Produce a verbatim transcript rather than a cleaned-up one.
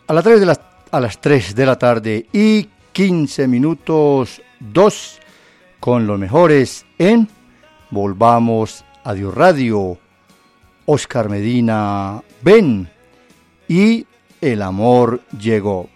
A las tres de la, a las tres de la tarde y quince minutos, dos, con los mejores en Volvamos a Dios Radio, Oscar Medina, Ven y El Amor Llegó.